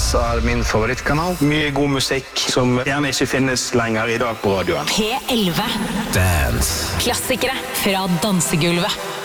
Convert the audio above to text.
er min favorittkanal. Mye god musikk som gjerne ikke finnes lenger i dag på radioen. P11. Dance. Klassikere fra dansegulvet.